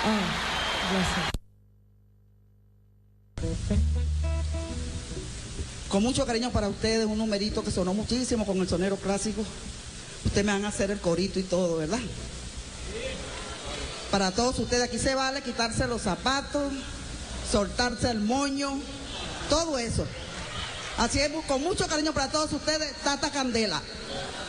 Gracias. Con mucho cariño para ustedes, un numerito que sonó muchísimo con el sonero clásico. Ustedes me van a hacer el corito y todo, ¿verdad? Para todos ustedes, aquí se vale quitarse los zapatos, soltarse el moño, todo eso. Así es, con mucho cariño para todos ustedes, Tata Candela.